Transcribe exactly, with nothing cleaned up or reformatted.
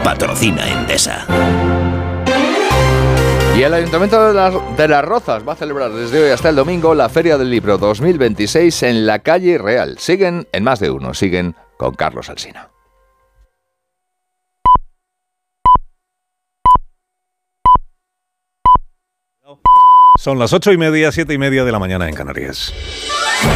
Patrocina Endesa. Y el Ayuntamiento de las, de las Rozas va a celebrar desde hoy hasta el domingo la Feria del Libro dos mil veintiséis en la calle Real. Siguen en Más de Uno, siguen con Carlos Alsina. Son las ocho y media, siete y media de la mañana en Canarias.